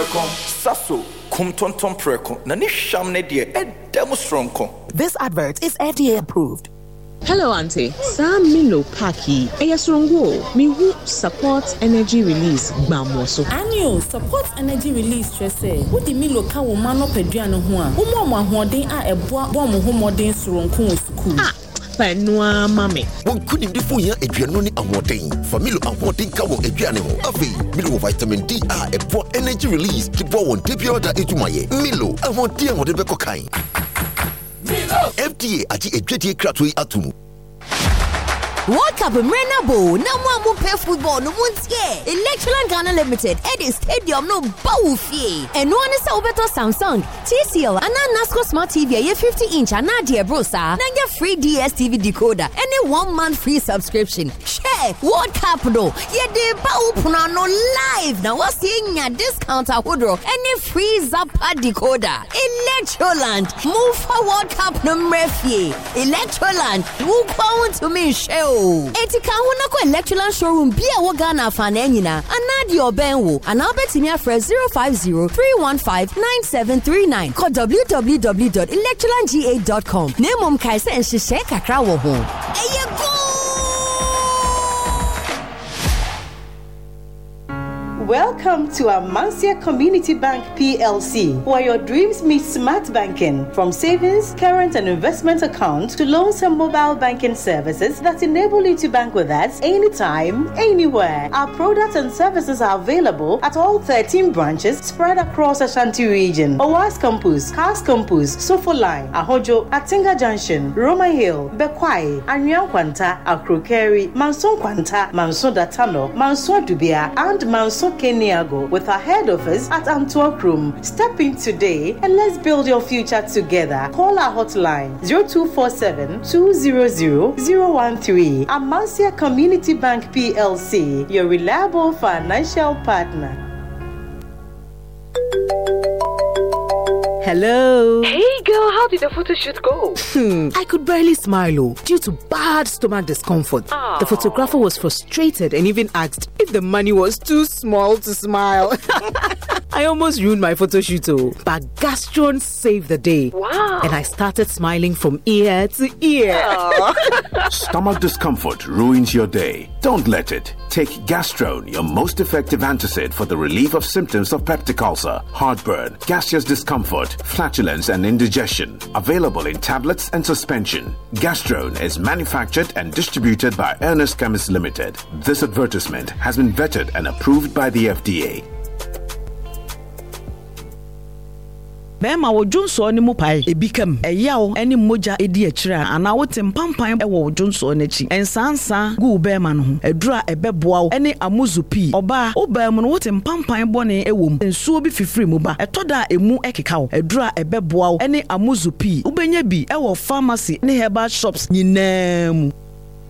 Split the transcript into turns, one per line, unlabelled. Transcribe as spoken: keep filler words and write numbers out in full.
preko saso kumtonton preko na ni sham ne de edem stronko.
This advert is F D A approved.
Hello, Auntie. Sam Milo Paki. Eyasrongo. Mihu support energy release. Gbamoso.
Annual support energy release. Trese. Who di Milo ka wo mano peduano ho a. Wo mo mo ahoden a eboa bo mo ho moden soronko school.
Ah. Penua mame.
Won kunim de fo ya aduano ni ahoden. Familo ahoden ka wo aduane ho. Afi, Milo vitamin D a eboa energy release. Ki bo won de bioda etumaye. Milo ahoden ho de be kokai. F D A ati ejeti kratoi atumu.
World Cup Renabo, no one will play football no once year. Electroland Ghana Limited, Eddie Stadium no bawufie. And one is Alberto Samsung, T C L, and now Nasco Smart T V, a fifty inch, and now dear brosa, and get free D S T V decoder, and a one month free subscription. Share World Cup no, yeah, the bawupuna no live. Now what's seeing a discount at Woodrow, and a free Zappa decoder. Electroland, move for World Cup no refie. Electroland, who want to me show. Etika huna ko Electroland showroom bia wo Ghana fa na nyina anadi obenwo ana obetimi afre zero five zero three one five nine seven three nine call w w w dot electroland g eight dot com nemom kai se nhihye kakra wo ho eye go.
Welcome to Amancia Community Bank P L C, where your dreams meet smart banking. From savings, current and investment accounts to loans and mobile banking services that enable you to bank with us anytime, anywhere. Our products and services are available at all thirteen branches spread across Ashanti region. Owas Campus, Cars Campus, Sofo Line, Ahojo, Atinga Junction, Roman Hill, Bekwai, Anyan Kwanta, Akrokeri, Manson Kwanta, Manson Datano, Manson Dubia, and Manson Keniago, with our head office at Antwerp Room. Step in today and let's build your future together. Call our hotline zero two four seven two zero zero zero one three. Amancia Community Bank P L C, your reliable financial partner.
Hello.
Hey girl, how did the photo shoot go?
Hmm, I could barely smile oh, due to bad stomach discomfort. Aww. The photographer was frustrated and even asked if the money was too small to smile. I almost ruined my photo shoot oh, but Gastron saved the day.
Wow.
And I started smiling from ear to ear.
Stomach discomfort ruins your day. Don't let it. Take Gastron, your most effective antacid for the relief of symptoms of peptic ulcer, heartburn, gaseous discomfort, flatulence and indigestion. Available in tablets and suspension. Gastron is manufactured and distributed by Ernest Chemist Limited. This advertisement has been vetted and approved by the F D A.
Bema wo Johnson ni mu pai ebikam eyawo eni moja edi akira ana wote mpampan e wo Johnson n'achi ensansa gu bema no ho adura ebeboa wo eni amuzupi oba oba mu no wote mpampan bone ewom ensuo bi fifiri mu ba etoda emu ekeka wo adura ebeboa wo eni amuzupi ubenya bi e wo pharmacy ne herbal shops nyinaa mu